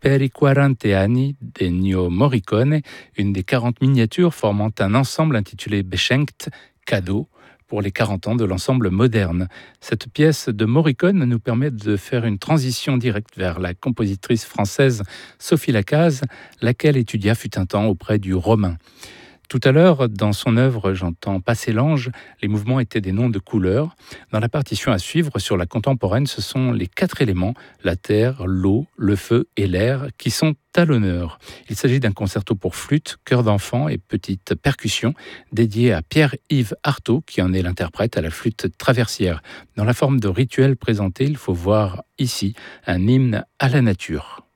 Per i 40 anni d'Ennio Morricone, une des 40 miniatures formant un ensemble intitulé Beschenkt, cadeau, pour les 40 ans de l'ensemble moderne. Cette pièce de Morricone nous permet de faire une transition directe vers la compositrice française Sophie Lacaze, laquelle étudia fut un temps auprès du Romain. Tout à l'heure, dans son œuvre J'entends passer l'ange, les mouvements étaient des noms de couleurs. Dans la partition à suivre sur la contemporaine, ce sont les 4 éléments, la terre, l'eau, le feu et l'air, qui sont à l'honneur. Il s'agit d'un concerto pour flûte, chœur d'enfant et petite percussion, dédié à Pierre-Yves Artaud, qui en est l'interprète à la flûte traversière. Dans la forme de rituel présenté, il faut voir ici un hymne à la nature.